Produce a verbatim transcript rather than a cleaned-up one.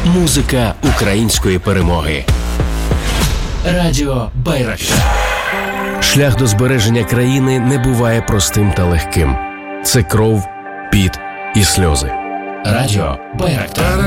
Музика української перемоги. Радіо Байрактар. Шлях до збереження країни не буває простим та легким. Це кров, піт і сльози. Радіо Байрактар.